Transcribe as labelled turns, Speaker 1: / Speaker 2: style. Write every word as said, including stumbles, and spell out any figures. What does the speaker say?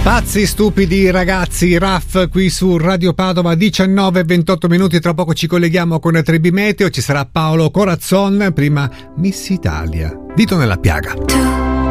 Speaker 1: Pazzi, stupidi ragazzi, Raff qui su Radio Padova, diciannove e ventotto minuti, tra poco ci colleghiamo con tre B Meteo, ci sarà Paolo Corazzon, prima Miss Italia, dito nella piaga.